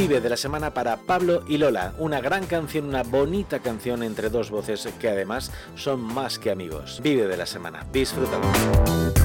Vive de la semana para Pablo y Lola, una gran canción, una bonita canción entre dos voces que además son más que amigos. Vive de la semana, disfrútalo.